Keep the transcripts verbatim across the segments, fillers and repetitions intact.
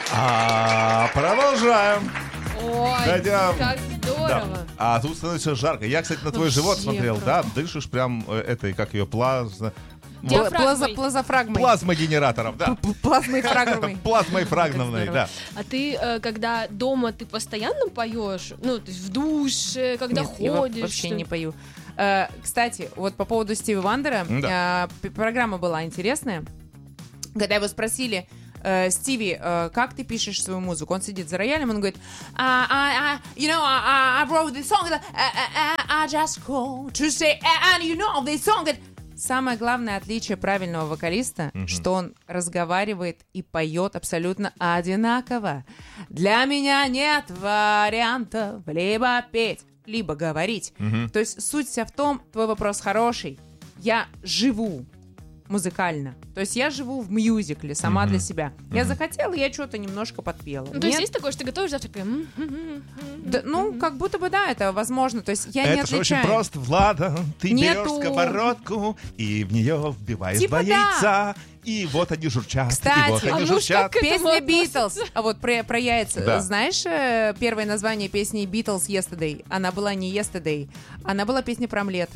А, продолжаем. Ой, Хотя, как здорово. Да. А тут становится жарко. Я, кстати, на твой Вообще живот смотрел, просто. да, дышишь прям э, этой, как ее, плазма... Диафрагмой. Плазофрагмой. Плазма генераторов, да. Плазмой фрагмой. Плазмой фрагновной, Как да. здорово. А ты, э, когда дома, ты постоянно поешь? Ну, то есть в душе, когда Нет, я во- ходишь? вообще что- не пою. Э, Кстати, вот по поводу Стиви Вандера, Да. э, п- программа была интересная. Когда его спросили, э, Стиви, э, как ты пишешь свою музыку? Он сидит за роялем, он говорит, I, I, I, you know, I, I wrote this song, I, I, I just called to say, and you know, this song that... Самое главное отличие правильного вокалиста, Мгм. что он разговаривает и поет абсолютно одинаково. Для меня нет вариантов либо петь, либо говорить. Мгм. То есть суть вся в том, твой вопрос хороший. Я живу музыкально. То есть я живу в мюзикле сама Мгм. для себя. Я Мгм. захотела, я что-то немножко подпела. Ну, то есть Нет? есть такое, что ты готовишь завтра, такая, м, м, м, м, Да, ну, м. как будто бы да, это возможно. То есть я не Это же очень отличаю. просто, Влада. Ты Нету- берешь сковородку и в нее вбиваешь Типа два да. яйца. И вот они журчат. Кстати, и вот а они ну журчат. что к этому Песня относится? Битлз. А вот про, про яйца. Да. Знаешь, э, первое название песни Битлз Yesterday? Она была не Yesterday. Она была песня про омлет.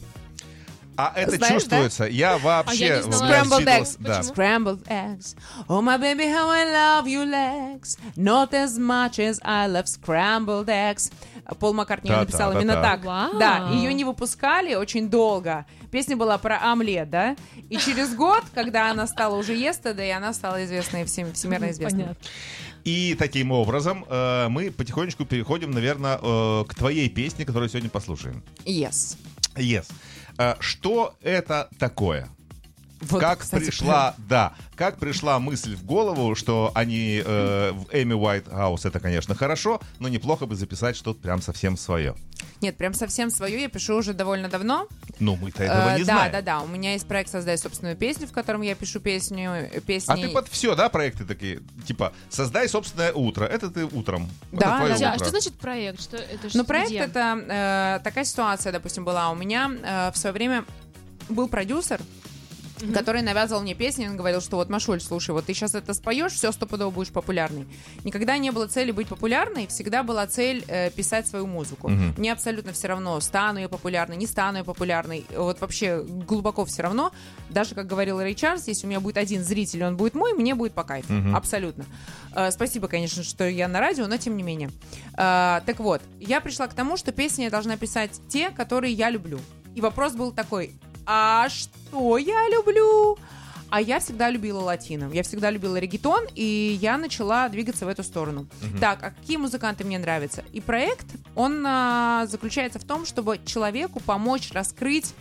А это Знаешь, чувствуется. Я вообще... А я не знала. влюбляюсь в Scrambled Beatles, eggs. да. Почему? Scrambled eggs. Oh, my baby, how I love you legs. Not as much as I love scrambled eggs. Пол Маккартни её Да-да, написал да-да. именно так. Вау. Да, ее не выпускали очень долго. Песня была про омлет, да? И через год, когда она стала уже Yesterday, она стала известной, всем, всемирно известной. Понятно. И таким образом э, мы потихонечку переходим, наверное, э, к твоей песне, которую сегодня послушаем. Yes. Yes. Э, что это такое? Вот, как кстати, пришла, да, как пришла мысль в голову, что они э, в Эми Уайтхаус, это, конечно, хорошо, но неплохо бы записать что-то прям совсем свое. Нет, прям совсем свою я пишу уже довольно давно. Ну, мы-то этого Э, не да, знаем. да, да. У меня есть проект «Создай собственную песню», в котором я пишу песню, э, песни. А ты под все, да, проекты такие? Типа, создай собственное утро. Это ты утром. Да, это твое да. Подожди, а утро. что значит проект? Что это ж Ну, проект где? это э, такая ситуация, допустим, была у меня э, в свое время был продюсер, Мгм. который навязывал мне песни, он говорил, что вот, Машуль, слушай, вот ты сейчас это споешь, все стопудово будешь популярной. Никогда не было цели быть популярной, всегда была цель э, писать свою музыку. Мгм. Мне абсолютно все равно, стану я популярной, не стану я популярной, вот вообще глубоко все равно. Даже, как говорил Рэй Чарльз, если у меня будет один зритель, он будет мой, мне будет по кайфу, Мгм. абсолютно. Э, спасибо, конечно, что я на радио, но тем не менее. Э, так вот, я пришла к тому, что песни я должна писать те, которые я люблю. И вопрос был такой, а что я люблю? А я всегда любила латино, я всегда любила реггетон, и я начала двигаться в эту сторону. Мгм. Так, а какие музыканты мне нравятся? И проект, он а, заключается в том, чтобы человеку помочь раскрыть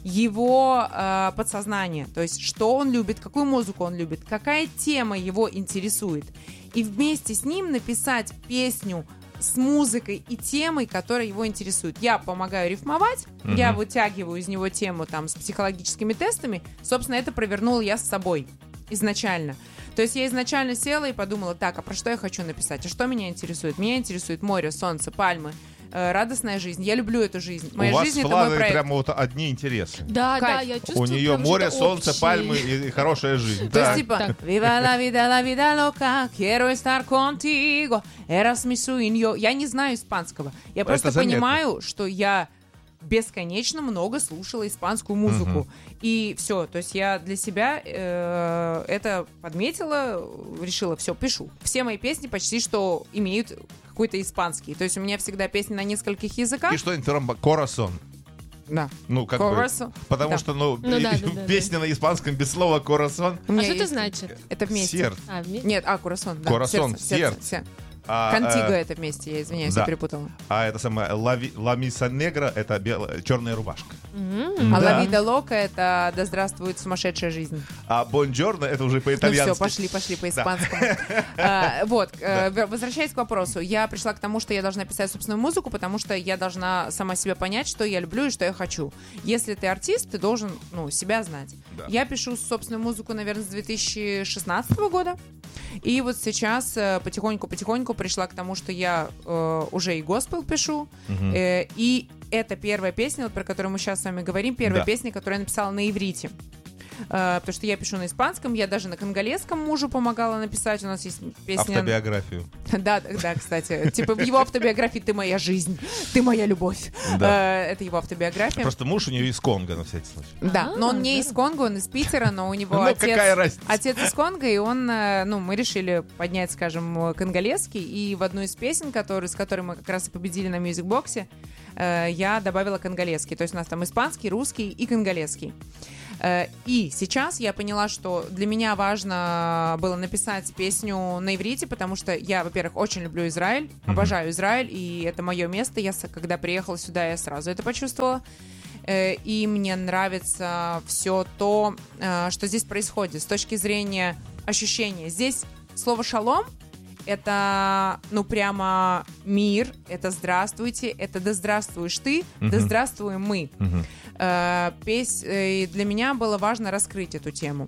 его а, подсознание, то есть что он любит, какую музыку он любит, какая тема его интересует. И вместе с ним написать песню с музыкой и темой, которая его интересует. Я помогаю рифмовать, Мгм. я вытягиваю из него тему там с психологическими тестами. Собственно, это провернула я с собой изначально. То есть я изначально села и подумала, так, а про что я хочу написать? А что меня интересует? Меня интересует море, солнце, пальмы, э, радостная жизнь. Я люблю эту жизнь. Моя У вас жизнь — с это мой Владой проект. прямо вот одни интересы. Да, Кайф. да, я чувствую. У нее прям море, что-то солнце, общее. пальмы и, и хорошая жизнь. То Да. есть, типа, Так. viva la vida, la vida loca, quiero estar contigo, eras mi sueño. Я не знаю испанского. Я Это просто заметно. понимаю, что я бесконечно много слушала испанскую музыку. Мгм. И все, то есть я для себя э, это подметила, решила, все, пишу. Все мои песни почти что имеют какой-то испанский. То есть у меня всегда песни на нескольких языках. И что-нибудь там, корасон. Да. Ну, как Corazon. бы, потому Да. что, ну, Ну и- да, и да, да, песня на испанском без слова корасон. У А меня что это есть- значит? Это вместе. Сердце. А, вме- Нет, а, курасон, да. Corazon, сердце. сердце. сердце. А, Контиго э, это вместе, я извиняюсь, да. я перепутала. а это самое, ла, ви- ла миса негра, это белая, черная рубашка. М. А Да. «La vida loca» — это «Да здравствует сумасшедшая жизнь». А бонджорно это уже Ну по-итальянски. все, пошли, пошли по-испанскому. А, Вот, э, в- возвращаясь к вопросу. Я пришла к тому, что я должна писать собственную музыку, потому что я должна сама себя понять, что я люблю и что я хочу. Если ты артист, ты должен, ну, себя знать. Да. Я пишу собственную музыку, наверное, с две тысячи шестнадцатого года. И вот сейчас э, потихоньку-потихоньку пришла к тому, что я э, уже и госпел пишу. Мгм. Э, и это первая песня, вот, про которую мы сейчас с вами говорим, первая Да. песня, которую я написала на иврите. э, потому что я пишу на испанском, я даже на конголезском мужу помогала написать, у нас есть песня... Автобиографию. Да, да, кстати, типа в его автобиографии «Ты моя жизнь, ты моя любовь». Да. Это его автобиография. Просто муж у нее из Конго, на всякий случай. Да, А, но он не здорово. из Конго, он из Питера, но у него Ну, отец... какая разница? Отец из Конго, и он, э, ну, мы решили поднять, скажем, конголезский, и в одну из песен, который, с которой мы как раз и победили на мьюзик-боксе, э, я добавила конголезский. То есть у нас там испанский, русский и конголезский. Э, и сейчас я поняла, что для меня важно было написать песню на иврите, потому что я, во-первых, очень люблю Израиль, Мгм. обожаю Израиль, и это мое место. Я, с- когда приехала сюда, я сразу это почувствовала. Э, И мне нравится все то, э, что здесь происходит с точки зрения ощущения. Здесь слово «шалом» — это, ну, прямо мир, это «здравствуйте», это «да здравствуешь ты», «да Мгм. здравствуем мы». Мгм. Э, пес- э, и для меня было важно раскрыть эту тему.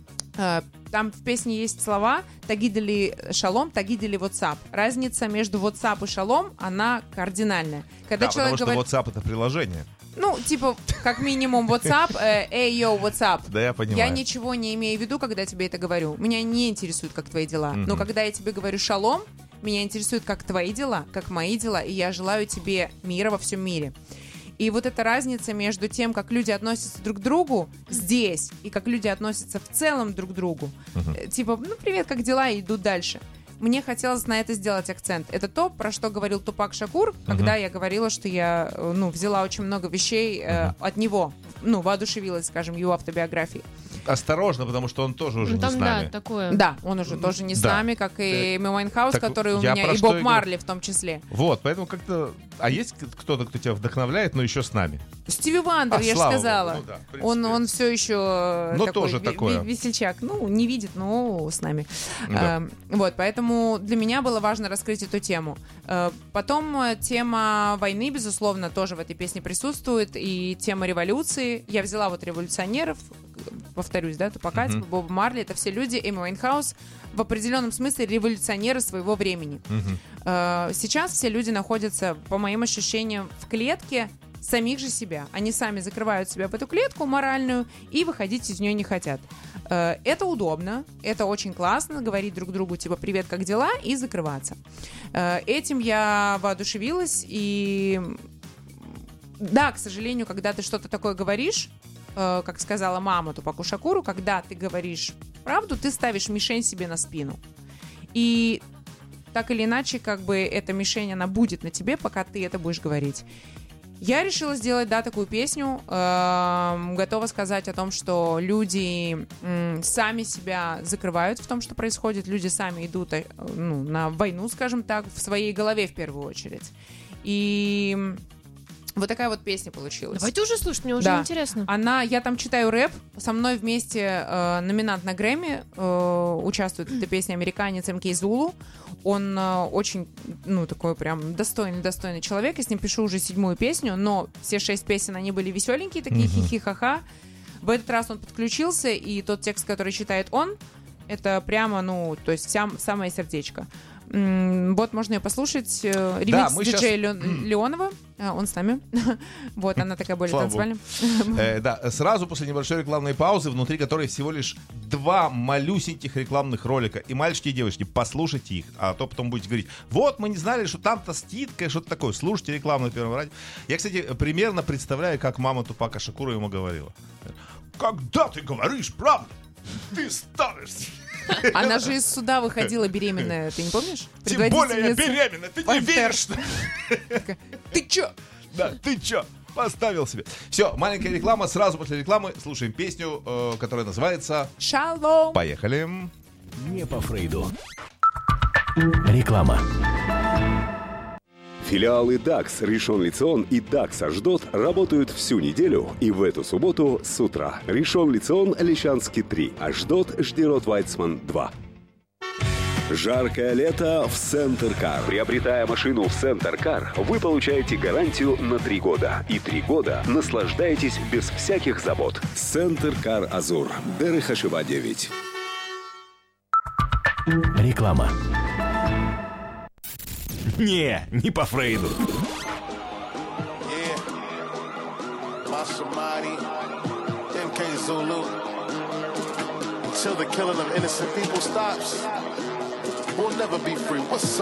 Э, Там в песне есть слова «тагидели шалом», «тагидели WhatsApp». Разница между WhatsApp и шалом, она кардинальная. Когда Да, человек потому говорит... что WhatsApp — это приложение. Ну, типа, как минимум WhatsApp, э, «Эй, йоу, WhatsApp». Да, я понимаю. Я ничего не имею в виду, когда тебе это говорю. Меня не интересует, как твои дела. Мгм. Но когда я тебе говорю «шалом», меня интересует, как твои дела, как мои дела, и я желаю тебе мира во всем мире. И вот эта разница между тем, как люди относятся друг к другу здесь, и как люди относятся в целом друг к другу. Мгм. Э, Типа, ну, привет, как дела, и идут дальше. Мне хотелось на это сделать акцент. Это то, про что говорил Тупак Шакур, когда я говорила, что я, э, ну, взяла очень много вещей э, Мгм. от него, ну, воодушевилась, скажем, его автобиографией. Осторожно, потому что он тоже уже Ну, не там, с да, нами. такое. Да, он уже тоже не с Да. нами, как и Эми Уайнхаус, Так который у я меня, про и что Боб и Марли в том числе. Вот, поэтому как-то... А есть кто-то, кто тебя вдохновляет, но еще с нами? Стиви Вандер, А, я же слава сказала. богу, ну да, в принципе. Он, он все еще Но такой тоже ве- такое. ве- весельчак. Ну, не видит, но с нами. Да. Эм, вот, поэтому для меня было важно раскрыть эту тему. Э, потом э, тема войны, безусловно, тоже в этой песне присутствует, и тема революции. Я взяла вот революционеров, повторюсь, да, Тупака, Мгм. типа Боба Марли, это все люди, Эми Уайнхаус, в определенном смысле революционеры своего времени. Мгм. Э, Сейчас все люди находятся, по моим ощущениям, в клетке самих же себя. Они сами закрывают себя в эту клетку моральную и выходить из нее не хотят. Э, Это удобно, это очень классно, говорить друг другу типа «привет, как дела?» и закрываться. Э, Этим я воодушевилась, и да, к сожалению, когда ты что-то такое говоришь, э, как сказала мама Тупаку Шакуру, когда ты говоришь правду, ты ставишь мишень себе на спину. И так или иначе, как бы эта мишень, она будет на тебе, пока ты это будешь говорить. Я решила сделать, да, такую песню. Эм, готова сказать о том, что люди м, сами себя закрывают в том, что происходит. Люди сами идут э, ну, на войну, скажем так, в своей голове в первую очередь. И м, вот такая вот песня получилась. Давайте уже слушать, мне уже Да. интересно. Она, я там читаю рэп, со мной вместе э, номинант на Грэмми, э, участвует в этой песне американец эм кей Zulu. Он э, очень, ну, такой прям достойный-достойный человек. Я с ним пишу уже седьмую песню, но все шесть песен, они были веселенькие, такие Мгм. хихи-ха-ха. В этот раз он подключился, и тот текст, который читает он, это прямо, ну, то есть вся, самое сердечко. М, Вот, можно ее послушать. э, Ремикс мы диджея щас- Леон- Леонова. А, Он с нами. Вот, она такая более Слава богу. танцевальная. Э, да, сразу после небольшой рекламной паузы, внутри которой всего лишь два малюсеньких рекламных ролика. И мальчики и девочки, послушайте их, а то потом будете говорить, вот, мы не знали, что там-то скидка, что-то такое. Слушайте рекламу на Первом радио. Я, кстати, примерно представляю, как мама Тупака Шакура ему говорила. Когда ты говоришь правду, ты станешь... Она же из суда выходила беременная, ты не помнишь? Тем более я Предводительница. беременна, ты не Пантер. веришь, что... Ты чё? Да, ты чё? Поставил себе. Все, маленькая реклама. Сразу после рекламы слушаем песню, э, которая называется Шалом. «Поехали». Не по Фрейду. Реклама. Филиалы дакс Ришон Лицион и дакс Ашдот работают всю неделю и в эту субботу с утра. Ришон Лицион, Лещанский три, Ашдот, Ждерот Вайцман два. Жаркое лето в Центр Кар. Приобретая машину в Центр Кар, вы получаете гарантию на три года. И три года наслаждаетесь без всяких забот. Центр Кар Азур. Дерехашева девять. Реклама. Не, не по Фрейду. Yeah, Mashamadi, эм кей Zulu, until the killing of innocent people stops, we'll never be free. What's